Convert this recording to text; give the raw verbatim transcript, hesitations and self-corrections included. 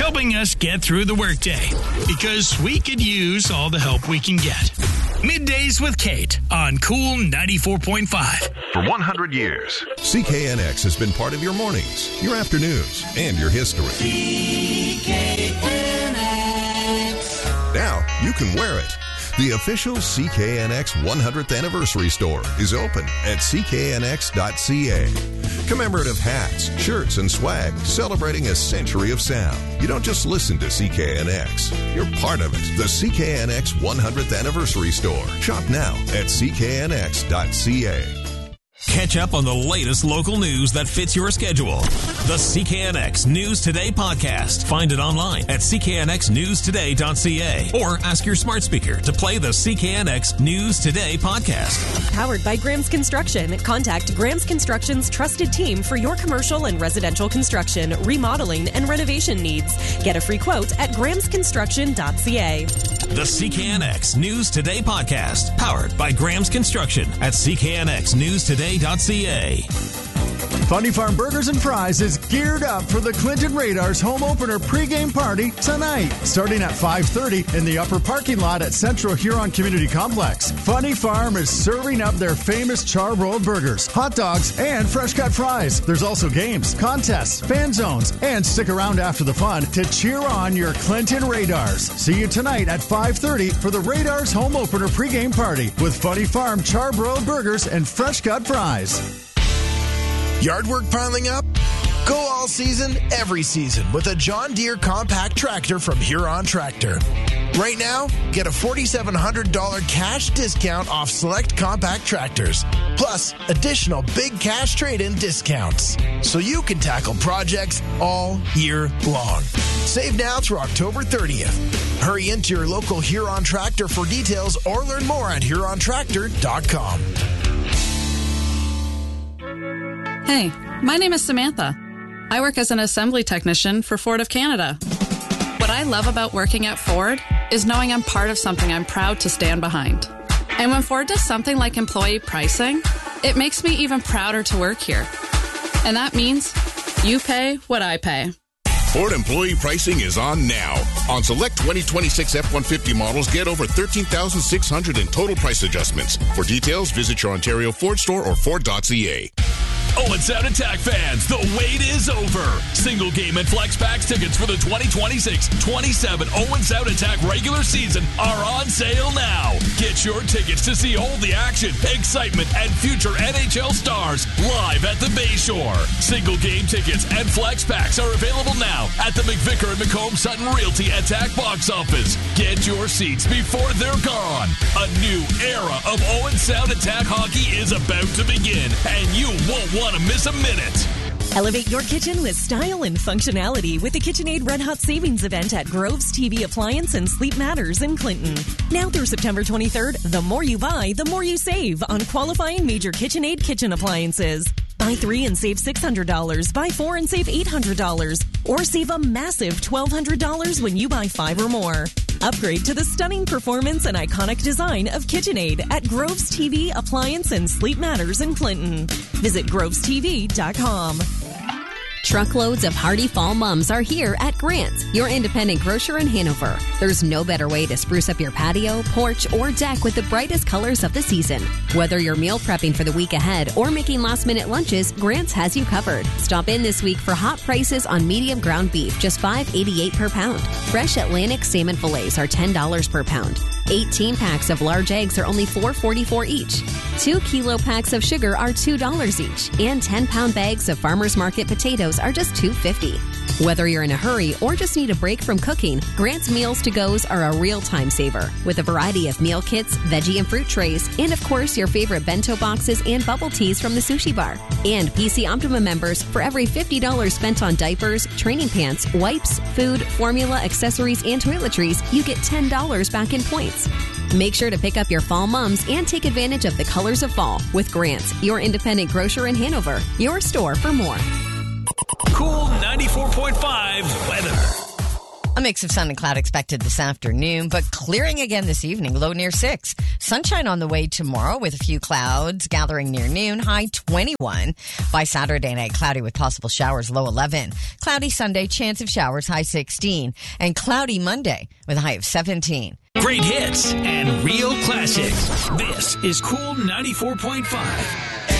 helping us get through the workday, because we could use all the help we can get. Middays with Kate on Cool ninety-four point five. For one hundred years, C K N X has been part of your mornings, your afternoons, and your history. C K N X. Now you can wear it. The official C K N X one hundredth Anniversary Store is open at C K N X dot C A. Commemorative hats, shirts, and swag celebrating a century of sound. You don't just listen to C K N X. You're part of it. The C K N X one hundredth Anniversary Store. Shop now at C K N X dot C A. Catch up on the latest local news that fits your schedule. The C K N X News Today podcast. Find it online at C K N X news today dot C A or ask your smart speaker to play the C K N X News Today podcast. Powered by Graham's Construction. Contact Graham's Construction's trusted team for your commercial and residential construction, remodeling, and renovation needs. Get a free quote at grahams construction dot C A. The C K N X News Today podcast. Powered by Graham's Construction at C K N X news today dot C A. Funny Farm Burgers and Fries is geared up for the Clinton Raiders home opener pregame party tonight, starting at five thirty in the upper parking lot at Central Huron Community Complex. Funny Farm is serving up their famous char-broiled burgers, hot dogs, and fresh-cut fries. There's also games, contests, fan zones, and stick around after the fun to cheer on your Clinton Raiders. See you tonight at five thirty for the Raiders home opener pregame party with Funny Farm char-broiled burgers and fresh-cut fries. Yard work piling up? Go all season, every season with a John Deere compact tractor from Huron Tractor. Right now, get a four thousand seven hundred dollars cash discount off select compact tractors, plus additional big cash trade-in discounts, so you can tackle projects all year long. Save now through October thirtieth. Hurry into your local Huron Tractor for details or learn more at huron tractor dot com. Hey, my name is Samantha. I work as an assembly technician for Ford of Canada. What I love about working at Ford is knowing I'm part of something I'm proud to stand behind. And when Ford does something like employee pricing, it makes me even prouder to work here. And that means you pay what I pay. Ford employee pricing is on now. On select twenty twenty-six F one fifty models, get over thirteen thousand six hundred dollars in total price adjustments. For details, visit your Ontario Ford store or Ford dot C A. Owen Sound Attack fans, the wait is over. Single game and flex packs tickets for the twenty twenty-six twenty-seven Owen Sound Attack regular season are on sale now. Get your tickets to see all the action, excitement, and future N H L stars live at the Bayshore. Single game tickets and flex packs are available now at the McVicker and McComb Sutton Realty Attack box office. Get your seats before they're gone. A new era of Owen Sound Attack hockey is about to begin, and you won't want to miss a minute. Elevate your kitchen with style and functionality with the KitchenAid Red Hot Savings event at Groves T V Appliance and Sleep Matters in Clinton. Now through September twenty-third, the more you buy, the more you save on qualifying major KitchenAid kitchen appliances. Buy three and save six hundred dollars. Buy four and save eight hundred dollars. Or save a massive twelve hundred dollars when you buy five or more. Upgrade to the stunning performance and iconic design of KitchenAid at Groves T V Appliance and Sleep Matters in Clinton. Visit groves t v dot com. Truckloads of hearty fall mums are here at Grant's, your independent grocer in Hanover. There's no better way to spruce up your patio, porch, or deck with the brightest colors of the season. Whether you're meal prepping for the week ahead or making last-minute lunches, Grant's has you covered. Stop in this week for hot prices on medium ground beef, just five dollars and eighty-eight cents per pound. Fresh Atlantic salmon fillets are ten dollars per pound. eighteen packs of large eggs are only four dollars and forty-four cents each. Two kilo packs of sugar are two dollars each. And ten pound bags of Farmers Market potatoes are just two dollars and fifty cents. Whether you're in a hurry or just need a break from cooking, Grant's Meals to Go's are a real time saver. With a variety of meal kits, veggie and fruit trays, and of course your favorite bento boxes and bubble teas from the sushi bar. And P C Optima members, for every fifty dollars spent on diapers, training pants, wipes, food, formula, accessories, and toiletries, you get ten dollars back in points. Make sure to pick up your fall mums and take advantage of the colors of fall with Grant's, your independent grocer in Hanover. Your store for more. Cool ninety-four point five weather. A mix of sun and cloud expected this afternoon, but clearing again this evening, low near six. Sunshine on the way tomorrow with a few clouds gathering near noon, high twenty-one. By Saturday night, cloudy with possible showers, low eleven. Cloudy Sunday, chance of showers, high sixteen. And cloudy Monday with a high of seventeen. Great hits and real classics. This is Cool ninety-four point five.